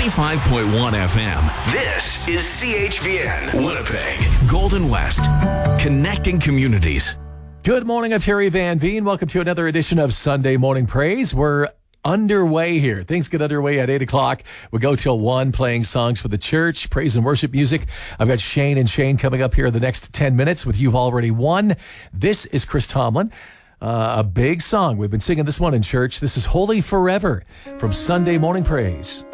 95.1 FM. This is CHVN, Winnipeg, Golden West, connecting communities. Good morning, I'm Terry Van Veen. Welcome to another edition of Sunday Morning Praise. We're underway here. Things get underway at 8 o'clock. We go till 1, playing songs for the church, praise and worship music. I've got Shane and Shane coming up here in the next 10 minutes with You've Already Won. This is Chris Tomlin. A big song. We've been singing this one in church. This is Holy Forever from Sunday Morning Praise.